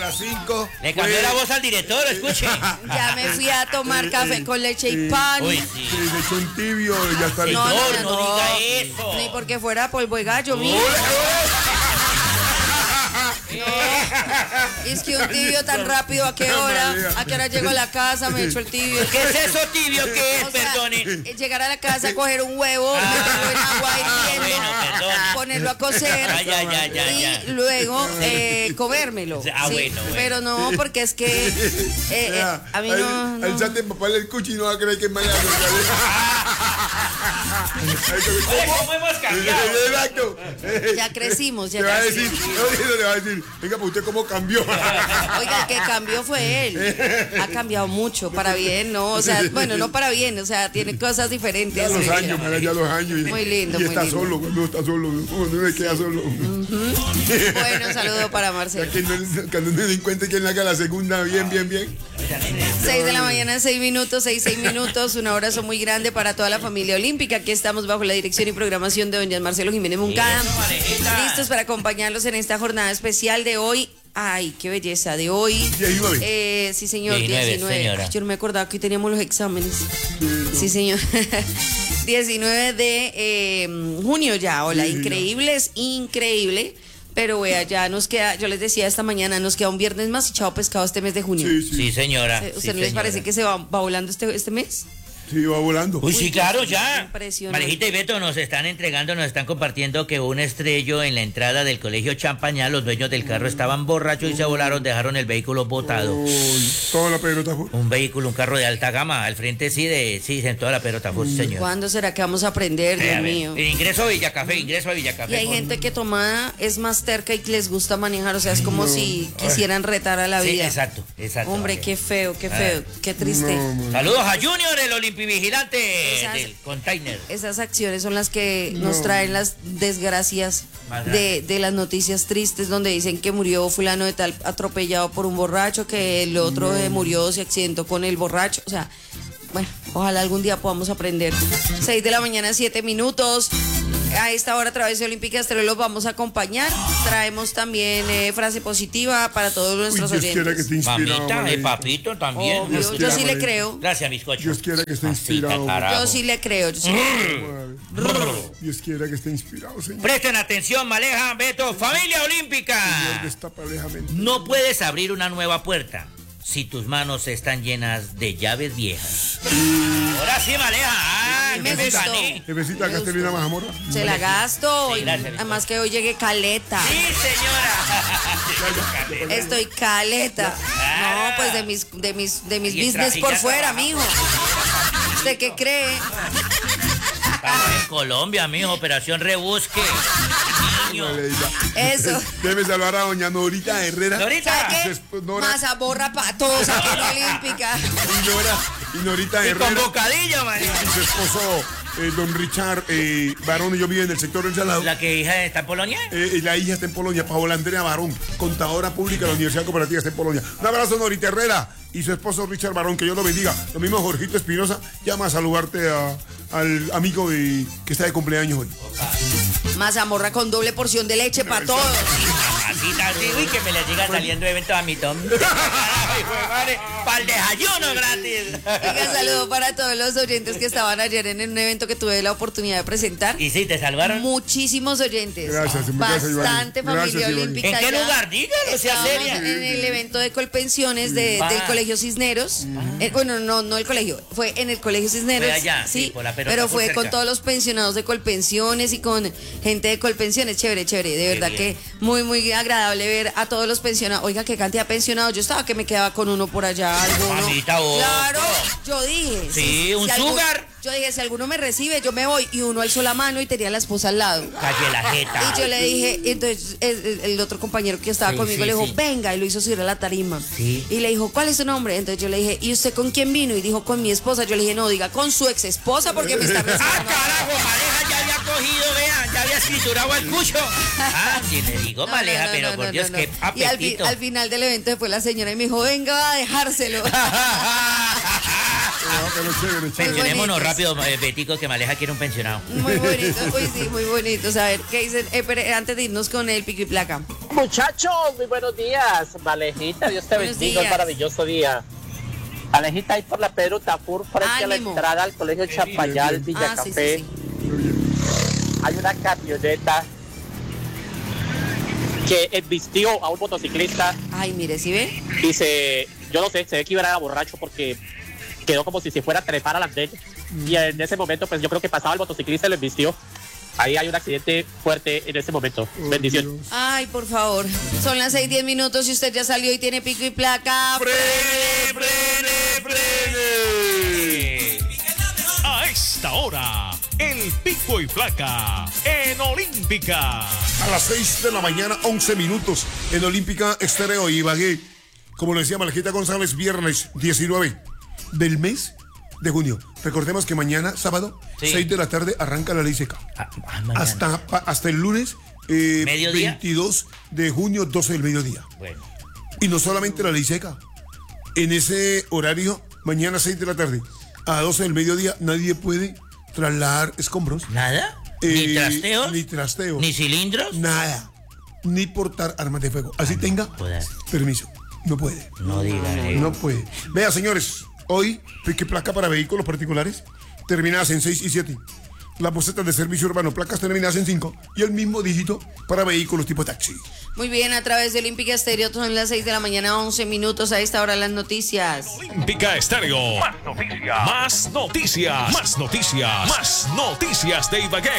las 5. Le cambió la voz al director, escuche. Ya me fui a tomar café con leche y pan. Uy, Sí, sí. le echó un tibio y ya está listo. Señor, no diga eso. Ni porque fuera polvo de gallo, mira. Es que un tibio tan rápido, ¿a qué hora? ¿A qué hora llego a la casa? Me echo el tibio. ¿Qué es eso tibio? ¿Qué es? O sea, Perdone. llegar a la casa, coger un huevo, meterlo en agua hirviendo, bueno, perdone. ponerlo a cocer Ya. y luego comérmelo. Ah, ¿sí? bueno. Pero no, porque es que a mí no. Al chat de papá le escucha y no va a creer que es mala. ¿Cómo hemos cambiado? Exacto. Ya crecimos, ya Le va a crecimos. decir, le va a decir, venga, pues usted cómo cambió. Oiga, el que cambió fue él. Ha cambiado mucho, para bien, ¿no? O sea, bueno, no para bien, o sea, tiene cosas diferentes. Ya los años, mira, ya los años. Muy lindo, Y muy está lindo. solo, cuando está solo, cuando uno se queda solo. Bueno, un saludo para Marcelo. Cuando uno se encuentre que le haga la segunda, bien. 6 de la mañana, 6 minutos, 6 minutos. Un abrazo muy grande para toda la familia olímpica. Aquí estamos bajo la dirección y programación de don Jean Marcelo Jiménez Moncada. Listos para acompañarlos en esta jornada especial de hoy. Ay, qué belleza, de hoy. 19. Sí, señor, 19, señora. Ay, yo no me acordaba que hoy teníamos los exámenes. Sí, señor. 19 de junio ya. Hola, Sí, increíble, es increíble. Pero vea, ya nos queda, yo les decía esta mañana, nos queda un viernes más y chao pescado este mes de junio. Sí, señora. ¿Usted no les parece que se va volando este mes? Sí, va volando. Uy, sí, claro, ya. Impresionante. Marejita y Beto nos están compartiendo que hubo un estrello en la entrada del colegio Champañá. Los dueños del carro estaban borrachos y se volaron, dejaron el vehículo botado. Uy, toda la pelota fue. Un carro de alta gama. Al frente sí, en toda la pelota fue, señor. ¿Cuándo será que vamos a aprender, A Dios ver, mío? ingreso a Villacafé. Y hay gente que toma, es más terca y que les gusta manejar, o sea, es como si quisieran retar a la Sí, vida. exacto. Hombre, qué feo, qué triste. Saludos a Junior, el olimpivigilante del container. Esas acciones son las que nos traen las desgracias de las noticias tristes, donde dicen que murió fulano de tal atropellado por un borracho, que el otro murió, se accidentó con el borracho, o sea, bueno, ojalá algún día podamos aprender. 6 de la mañana, 7 minutos. A esta hora a través de Olímpica Estéreo los vamos a acompañar. Traemos también frase positiva para todos nuestros Dios quiera que oyentes. esté inspirado. Mamita, Margarita. papito también. Obvio, yo sí le creo. Gracias, bizcocho. Dios quiera que esté inspirado. Yo sí le creo. Yo sí le creo. Dios quiera que esté inspirado, señor. Presten atención, Maleja, Beto, familia olímpica. Dios destapa alejamente. No puedes abrir una nueva puerta si tus manos están llenas de llaves viejas. Ahora sí, Maleja. mí me ¿Qué gustó. gané? Jefecita, Me Castellina Majamora. Se la gasto. Sí, gracias, Además que hoy llegué caleta. Sí, señora. Estoy caleta. No, pues de mis Y el business traje por ya fuera, trabaja. mijo. ¿Usted qué cree? Estamos en Colombia, mijo, operación rebusque. Niño. Eso. Debe salvar a doña Norita Herrera. Norita. ¿Sabe Su qué? esp- Nora- Masa borra para todos aquí en la Olímpica. Y Norita Y con Herrera. bocadillo, María. Y su esposo, don Richard Barón, y yo vivo en el sector del Salado. ¿La que hija está en Polonia? La hija está en Polonia, Paola Andrea Barón, contadora pública de la Universidad Cooperativa, está en Polonia. Un abrazo, Norita Herrera, y su esposo Richard Barón, que Dios lo bendiga. Lo mismo Jorgito Espinosa, llama a saludarte al amigo que está de cumpleaños hoy. Mazamorra con doble porción de leche para todos. Así, uy, que me le llega saliendo evento a mi Tom. Para el desayuno gratis. Oiga, saludo para todos los oyentes que estaban ayer en un evento que tuve la oportunidad de presentar. ¿Y sí, te salvaron? Muchísimos oyentes. Gracias, Bastante Iván. familia Gracias, Iván. olímpica. ¿En qué allá. lugar? Dígalo, sea Estábamos seria. en el evento de Colpensiones del Colegio Cisneros. Bueno, no el colegio, fue en el Colegio Cisneros. Fue allá, sí, sí, por la pelota, pero por fue cerca. con todos los pensionados de Colpensiones y con gente de Colpensiones. Chévere, chévere. De verdad bien. que muy agradable ver a todos los pensionados. Oiga, qué cantidad de pensionados. Yo estaba que me quedaba con uno por allá, alguno. Mamita, ojo. Claro, yo dije. Sí, un sugar. Yo dije, si alguno me recibe, yo me voy. Y uno alzó la mano y tenía la esposa al lado. Calle la jeta. Y yo le dije, entonces el otro compañero que estaba Sí, conmigo sí, le dijo, sí. venga, y lo hizo subir a la tarima. Sí. Y le dijo, ¿cuál es su nombre? Entonces yo le dije, ¿y usted con quién vino? Y dijo, con mi esposa. Yo le dije, no, diga, con su ex esposa porque me está ¡Ah, recibiendo. carajo! Maleja ya había cogido, vean, ya había escriturado al cucho. Ah, sí le digo, No, Maleja, no, pero no, por no, Dios, no. qué Y apetito. al final del evento fue la señora y me dijo, venga a dejárselo. Pero chévere, chévere. Pensionémonos bonitos. rápido, Betico, que Maleja quiere un pensionado. Muy bonito, uy sí, muy bonitos. A ver, ¿qué dicen? Antes de irnos con el pico y placa. Muchachos, muy buenos días. Valejita, Dios te Buenos bendiga, un días. maravilloso día. Valejita, ahí por la Pedro Tafur, frente a la Ánimo. entrada al colegio Champayal, Villa Ah, sí, Café. sí, sí. Hay una camioneta que embistió a un motociclista Ay, mire, ¿sí ve? y yo no sé, se ve que iba a borracho porque quedó como si se fuera a trepar al andén. Y en ese momento, pues yo creo que pasaba el motociclista y lo embistió. Ahí hay un accidente fuerte en ese momento. Bendición. Dios. Ay, por favor. Son las 6:10 y usted ya salió y tiene pico y placa. ¡Frene, frene, frene! A esta hora, el pico y placa en Olímpica. A las 6 de la mañana, 11 minutos, en Olímpica Estéreo Ibagué. Como lo decía Malejita González, viernes 19 del mes de junio. Recordemos que mañana, sábado, Sí. 6 de la tarde, arranca la ley seca. Mañana. Hasta el lunes, ¿Mediodía? 22 de junio, 12 del mediodía. Bueno, Y no solamente la ley seca. En ese horario, mañana 6 de la tarde, a 12 del mediodía, nadie puede trasladar escombros. ¿nada? ¿Ni trasteos? Ni trasteo. ¿Ni cilindros? Nada. Ni portar armas de fuego. Así tenga joder. permiso. No puede. No diga No puede. Vea, señores, hoy, pique placa para vehículos particulares, terminadas en 6 y 7. Las bocetas de servicio urbano, placas terminadas en 5. Y el mismo dígito para vehículos tipo taxi. Muy bien, a través de Olímpica Estéreo son las 6 de la mañana, 11 minutos. A esta hora las noticias. Olímpica Estéreo. Más noticias. Más noticias. Más noticias. Más noticias de Ibagué.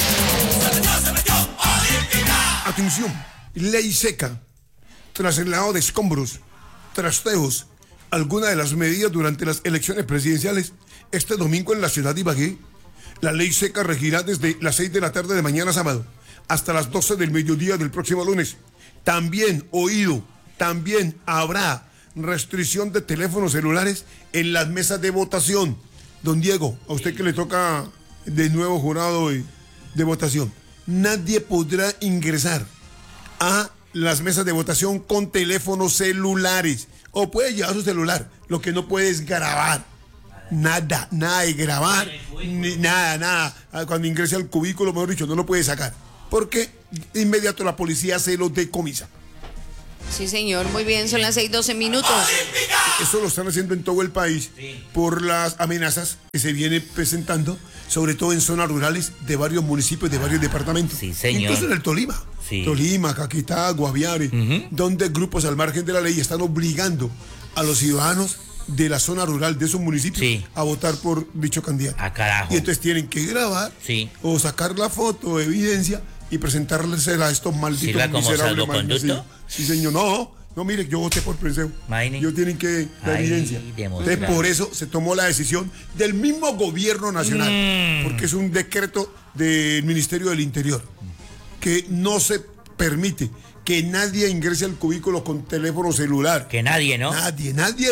Atención, ley seca. Traslado de escombros, trasteos, alguna de las medidas durante las elecciones presidenciales este domingo en la ciudad de Ibagué. La ley seca regirá desde las 6 de la tarde de mañana sábado hasta las 12 del mediodía del próximo lunes. También, también habrá restricción de teléfonos celulares en las mesas de votación. Don Diego, a usted que le toca de nuevo jurado de votación, nadie podrá ingresar a las mesas de votación con teléfonos celulares. O puede llevar su celular, lo que no puede es grabar. Nada de grabar, ni nada. Cuando ingrese al cubículo, mejor dicho, no lo puede sacar. Porque de inmediato la policía se lo decomisa. Sí, señor, muy bien, son las 6:12 minutos. Eso lo están haciendo en todo el país por las amenazas que se vienen presentando, sobre todo en zonas rurales de varios municipios, de varios departamentos. Sí, señor. Incluso en el Tolima. Sí. Tolima, Caquetá, Guaviare, donde grupos al margen de la ley están obligando a los ciudadanos de la zona rural de esos municipios Sí. a votar por dicho candidato. Ah, carajo. Y entonces tienen que grabar Sí. o sacar la foto o evidencia y presentársela a estos malditos ¿Sirva como miserables salvoconducto? maños. Sí, señor. No, mire, yo voté por Preseo. Imagine. Ellos tienen que la Ay, evidencia. demostrar. Entonces, por eso se tomó la decisión del mismo gobierno nacional, porque es un decreto del Ministerio del Interior, que no se permite que nadie ingrese al cubículo con teléfono celular. Que nadie, ¿no? Nadie.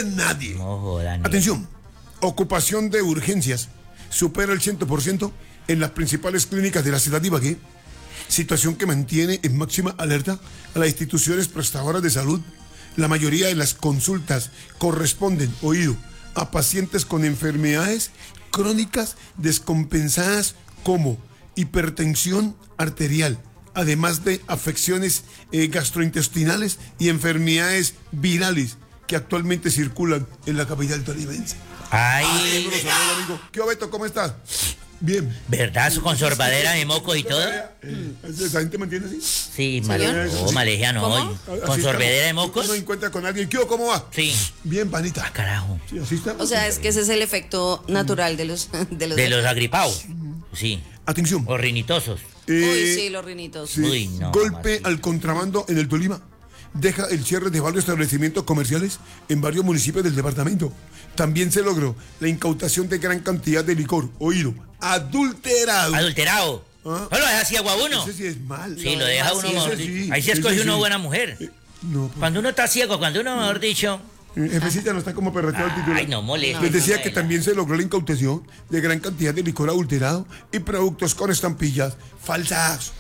No jodan. Atención, ocupación de urgencias supera el 100% en las principales clínicas de la ciudad de Ibagué, situación que mantiene en máxima alerta a las instituciones prestadoras de salud. La mayoría de las consultas corresponden, a pacientes con enfermedades crónicas descompensadas como hipertensión arterial, además de afecciones gastrointestinales y enfermedades virales que actualmente circulan en la capital tolimense. Ay, Amigo. ¿Qué Beto? ¿Cómo estás? Bien. ¿verdad? Su consorbadera de moco y todo. ¿Esa gente mantiene así? Sí, Señor. Malejía no. ¿Cómo? ¿Con sorbedera de mocos? Uno encuentra con alguien. ¿Qué ¿Cómo va? Sí. Bien, panita. Carajo. Sí, así está. O sea, es que ese es el efecto natural de los De los agripados. Sí. Atención. O rinitosos. Uy, sí, los rinitos. Sí. Uy, no, Golpe Martín. al contrabando en el Tolima. Deja el cierre de varios establecimientos comerciales en varios municipios del departamento. También se logró la incautación de gran cantidad de licor, adulterado. Adulterado. Ah. ¿No lo deja así agua uno? Ese sí es mal. Sí, lo deja uno, sí, mejor ese dicho. sí, Ahí se ese escoge sí. una buena mujer. No, pues, Cuando uno está ciego, cuando uno, mejor dicho. Jefecita no está como perreteado el titular. Ay, no moleste. Les decía no, que no. también se logró la incautación de gran cantidad de licor adulterado y productos con estampillas falsas.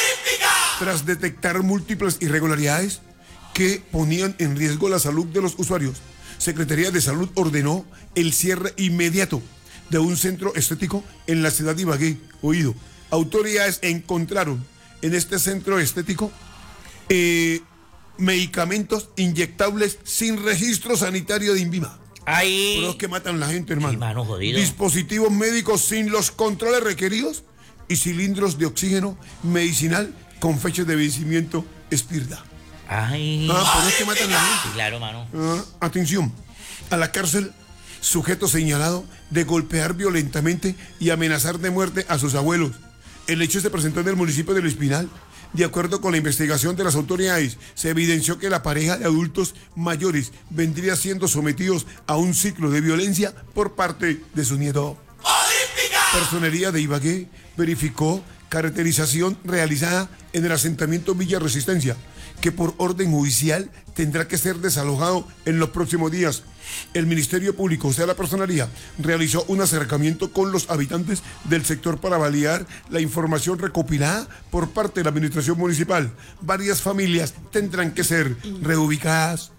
Tras detectar múltiples irregularidades que ponían en riesgo la salud de los usuarios, Secretaría de Salud ordenó el cierre inmediato de un centro estético en la ciudad de Ibagué. Autoridades encontraron en este centro estético Medicamentos inyectables sin registro sanitario de INVIMA. Ahí. Los que matan a la gente, hermano. Sí, mano, jodido. Dispositivos médicos sin los controles requeridos y cilindros de oxígeno medicinal con fechas de vencimiento expirada. Ay. Por los que matan a la gente. Sí, claro, mano. Atención, a la cárcel, sujeto señalado de golpear violentamente y amenazar de muerte a sus abuelos. El hecho se presentó en el municipio del Espinal. De acuerdo con la investigación de las autoridades, se evidenció que la pareja de adultos mayores vendría siendo sometidos a un ciclo de violencia por parte de su nieto. Personería de Ibagué verificó caracterización realizada en el asentamiento Villa Resistencia, que por orden judicial tendrá que ser desalojado en los próximos días. El Ministerio Público, o sea, la Personería, realizó un acercamiento con los habitantes del sector para validar la información recopilada por parte de la Administración Municipal. Varias familias tendrán que ser reubicadas.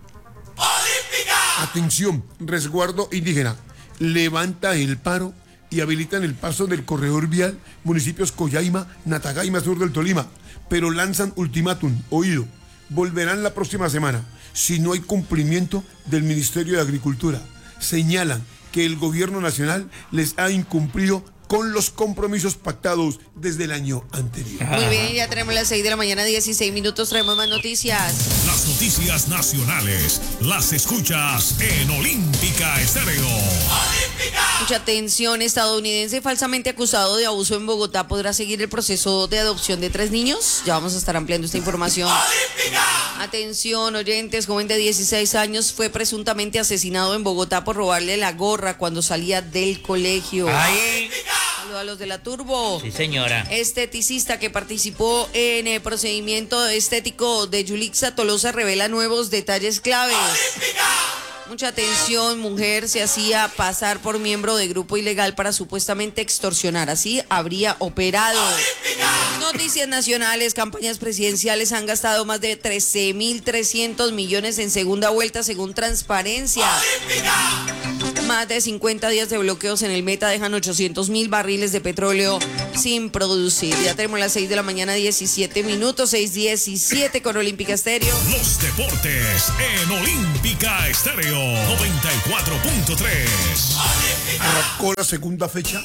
Atención, resguardo indígena. Levanta el paro y habilitan el paso del corredor vial municipios Coyaima, Natagaima, sur del Tolima, pero lanzan ultimátum, oído, volverán la próxima semana si no hay cumplimiento del Ministerio de Agricultura. Señalan que el gobierno nacional les ha incumplido con los compromisos pactados desde el año anterior. Muy bien, ya tenemos las 6 de la mañana, 16 minutos, traemos más noticias. Las noticias nacionales las escuchas en Olímpica Estéreo. Mucha atención, estadounidense falsamente acusado de abuso en Bogotá podrá seguir el proceso de adopción de 3 niños. Ya vamos a estar ampliando esta información. Atención, oyentes, joven de 16 años fue presuntamente asesinado en Bogotá por robarle la gorra cuando salía del colegio. Ay. Saludos a los de la Turbo. Sí, señora. Esteticista que participó en el procedimiento estético de Yulixa Tolosa revela nuevos detalles claves. Mucha atención, mujer se hacía pasar por miembro de grupo ilegal para supuestamente extorsionar. Así habría operado. Noticias nacionales, campañas presidenciales han gastado más de 13.300 millones en segunda vuelta según Transparencia. Más de 50 días de bloqueos en el Meta dejan 800.000 barriles de petróleo sin producir. Ya tenemos las 6 de la mañana, 17 minutos, 6:17 con Olímpica Estéreo. Los deportes en Olímpica Estéreo 94.3. Arrancó la segunda fecha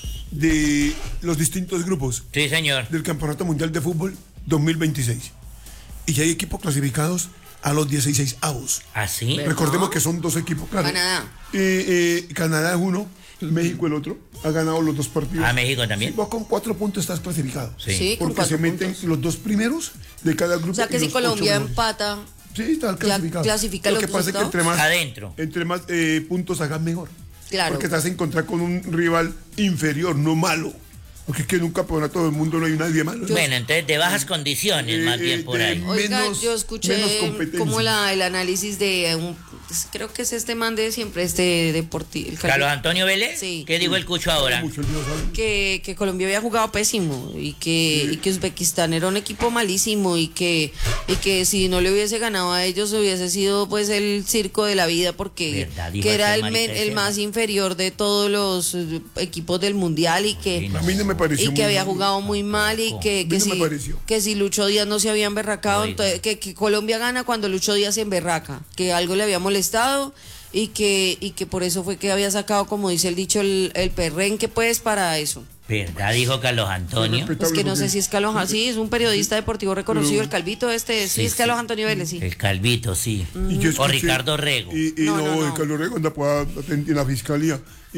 de los distintos grupos Sí, señor. del Campeonato Mundial de Fútbol 2026. Y ya hay equipos clasificados a los 16avos. ¿Así? Recordemos que son 2 equipos, claro. Canadá. Canadá es uno, México el otro. Ha ganado los 2 partidos. México también. Sí, vos con 4 puntos estás clasificado. Sí, con Porque 4 se meten puntos. los 2 primeros de cada grupo. O sea que y si los Colombia 8 mejores. empata, Sí, está clasificado. clasifica Lo los que pasa es que resultados. entre más puntos hagas mejor. Claro. Porque te vas a encontrar con un rival inferior, no malo. Porque es que en un campeonato del mundo no hay nadie malo. Bueno, entonces de bajas condiciones, más bien por ahí. Oiga, menos- yo escuché menos competencia. como el análisis de creo que es este man de siempre, este deportivo. Carlos Antonio Vélez, Sí. ¿qué dijo el Cucho ahora? Mucho, Dios sabe. Que Colombia había jugado pésimo y que Uzbekistán era un equipo malísimo y que si no le hubiese ganado a ellos hubiese sido pues el circo de la vida porque ¿Verdad? Dijo que era aquel el marica ese, más inferior de todos los equipos del mundial y que Sí, no. A mí no me pareció. y que muy había malo. jugado muy mal y que, A mí no me pareció. que si Lucho Díaz no se había emberracado, Oiga. entonces, que Colombia gana cuando Lucho Díaz se emberraca, que algo le había molestado y que por eso fue que había sacado, como dice el dicho, el perrenque pues para eso. ¿Verdad? Dijo Carlos Antonio. Es que no sé si es Carlos, sí, es un periodista deportivo reconocido, el Calvito sí, Sí, es Carlos Antonio Vélez, sí. El Calvito, sí. Y yo O escuché- Ricardo Rego. Y No, no, no, no. el Carlos Rego anda en la fiscalía.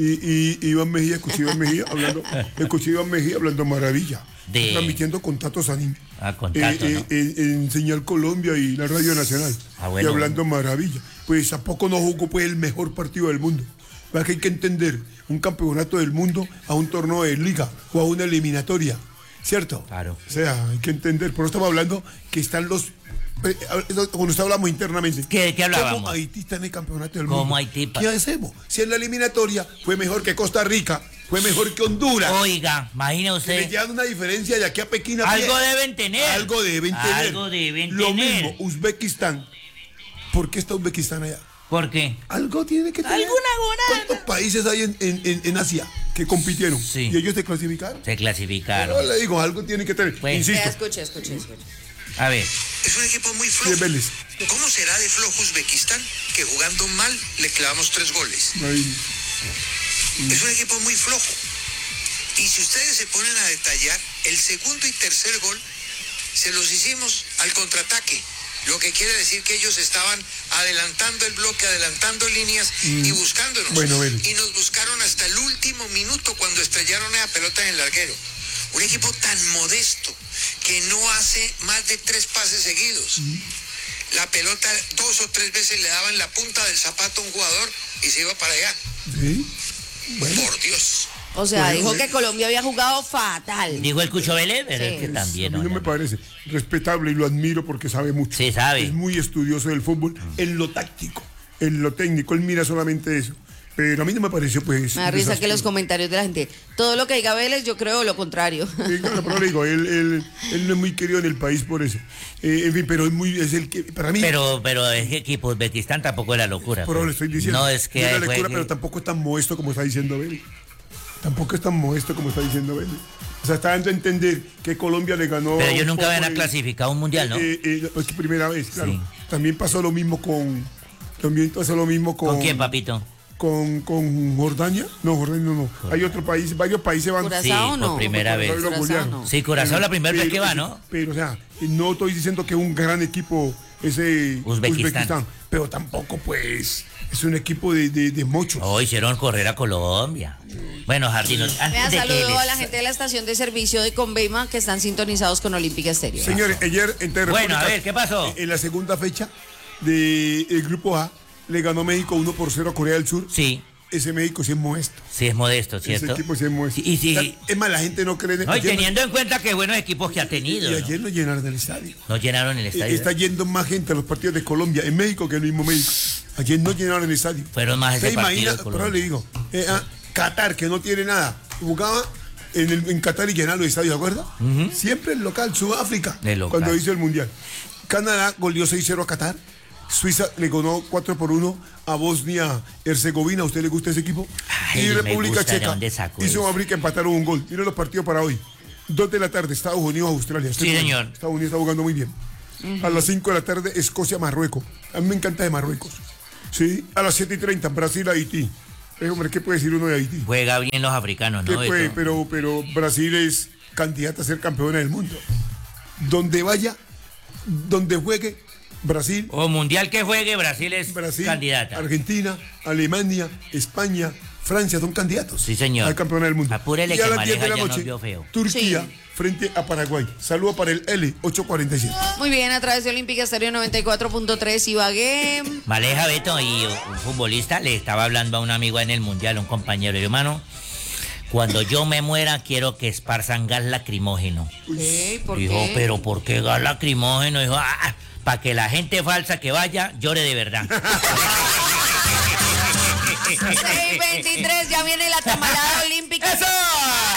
Y Iván Mejía, escuché a Iván Mejía hablando maravilla. De- Transmitiendo con Tato Sanín. Con Tato, ¿no? En Señal Colombia y la Radio Nacional. Bueno. Y hablando maravilla. Pues ¿a poco no jugó pues el mejor partido del mundo? ¿Verdad que hay que entender un campeonato del mundo a un torneo de liga o a una eliminatoria? ¿Cierto? Claro. O sea, hay que entender. Por eso estamos hablando que están los... Cuando usted hablamos internamente. ¿Qué hablábamos? ¿Cómo Haití está en el campeonato del ¿Cómo mundo? Haití? ¿Qué hacemos? Si en la eliminatoria fue mejor que Costa Rica, fue mejor que Honduras. Oiga, imagine Que le usted. llevan una diferencia de aquí a Pekín a pie. Algo deben tener. Algo deben tener. Algo deben Lo tener. mismo, Uzbekistán. ¿Por qué está Uzbekistán allá? ¿Por qué? Algo tiene que tener. ¿Alguna gorada? ¿Cuántos países hay en Asia que compitieron? Sí. Y ellos se clasificaron. Se clasificaron. No, le digo, algo tiene que tener. Bueno. Insisto, Escuche. A ver. Es un equipo muy Sí, flojo. Vélez. ¿Cómo será de flojo Uzbekistán que jugando mal le clavamos 3 goles? Ahí. Es un equipo muy flojo. Y si ustedes se ponen a detallar, el segundo y tercer gol se los hicimos al contraataque. Lo que quiere decir que ellos estaban adelantando el bloque, adelantando líneas y buscándonos. Bueno, Vélez. Y nos buscaron hasta el último minuto cuando estrellaron esa pelota en el larguero. Un equipo tan modesto que no hace más de 3 pases seguidos. La pelota 2 o 3 veces le daban la punta del zapato a un jugador y se iba para allá. Sí. Bueno. Por Dios. O sea, Bueno, dijo que Colombia había jugado fatal. Dijo el Cucho Vélez, pero Sí. es que también. A mí no me parece respetable y lo admiro porque sabe mucho. Sí, sabe. Es muy estudioso del fútbol en lo táctico, en lo técnico. Él mira solamente eso. Pero a mí no me pareció, pues. Me da risa que los desastroso. comentarios de la gente, todo lo que diga Vélez, yo creo lo contrario. Sí, claro, pero le digo, él no es muy querido en el país por eso. En fin, pero es el que, para mí. Pero es que equipo Uzbekistán tampoco es la locura. Pero pues. le estoy diciendo. No es que no es la juegue- lectura, pero tampoco es tan modesto como está diciendo Vélez. Tampoco es tan modesto como está diciendo Vélez. O sea, está dando a entender que Colombia le ganó. Pero ellos un nunca poco habían clasificado a un mundial, ¿no? Es que primera vez, claro. Sí. También pasó lo mismo con. También pasó lo mismo con. ¿Con quién, papito? Con Jordania. No, Jordania no. Hay otro país, varios países van. Curazao por no. primera vez. Curazao lo Curazao golearon. no. Sí, Curazao la primera vez Pero- que va, ¿no? Pero, o sea, no estoy diciendo que es un gran equipo ese Uzbekistán. pero tampoco, pues, es un equipo de mochos. Oh, hicieron correr a Colombia. Bueno, Jardín, Me antes de que saludo a la les... gente de la estación de servicio de Conveima que están sintonizados con Olímpica Estéreo. Señores, ayer en Bueno, República, a ver, ¿qué pasó? En la segunda fecha del grupo A, le ganó México 1-0 a Corea del Sur. Sí, Ese México sí es modesto. sí es modesto, Ese ¿cierto? equipo sí es modesto. Y sí, O sea, es más, la gente no cree. no, y ayer teniendo en cuenta que buenos equipos que ha tenido, y ¿no? ayer no llenaron el estadio. No llenaron el estadio. Está yendo más gente a los partidos de Colombia en México que en el mismo México. Ayer no llenaron el estadio. Fueron más ese ¿Se partido imagina? de Colombia. Pero le digo, Qatar, que no tiene nada, jugaba en Qatar y llenaba los estadios, ¿de acuerdo? Siempre el local, Sudáfrica, De local. cuando hizo el Mundial. Canadá goleó 6-0 a Qatar. Suiza le ganó 4-1 a Bosnia-Herzegovina. ¿A usted le gusta ese equipo? Ay, y me República gusta, ¿de Checa dónde sacó y eso? Sudáfrica empataron un gol. Miren los partidos para hoy. 2 de la tarde, Estados Unidos-Australia. Sí, señor. Estados Unidos está jugando muy bien. A las 5 de la tarde, Escocia-Marruecos. A mí me encanta de Marruecos. Sí, a las 7:30, Brasil-Haití. Hombre, ¿qué puede decir uno de Haití? Juega bien los africanos, ¿Qué ¿no? puede? Beto? Pero Brasil es candidata a ser campeona del mundo. Donde vaya, donde juegue, Brasil, O mundial que juegue, Brasil es candidata. Argentina, Alemania, España, Francia son candidatos. Sí, señor. Al campeona del mundo. Apúrele Y a que las 10 de la maneja, ya nos noche, vio feo. Turquía Sí. frente a Paraguay. Saludo para el L847. Muy bien, a través de Olímpica Estéreo 94.3 Ibagué. Maleja, Beto, y un futbolista le estaba hablando a un amigo en el mundial, un compañero, y hermano, cuando yo me muera quiero que esparzan gas lacrimógeno. ¿Por Dijo, qué? pero ¿por qué gas lacrimógeno? Dijo, para que la gente falsa que vaya llore de verdad. 6:23, ya viene la tamalada olímpica. ¡Eso!